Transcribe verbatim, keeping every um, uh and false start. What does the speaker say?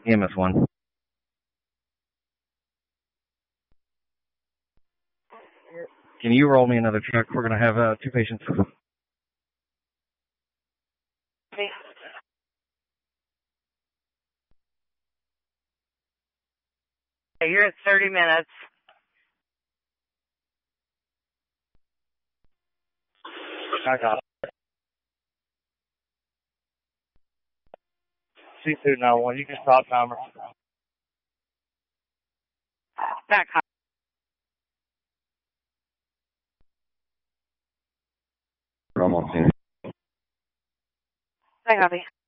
E M S one. Can you roll me another truck? We're going to have uh, two patients. Okay. You're at thirty minutes. I got it. Seafood nine one, you can stop timer. Back home. I'm on scene. I copy.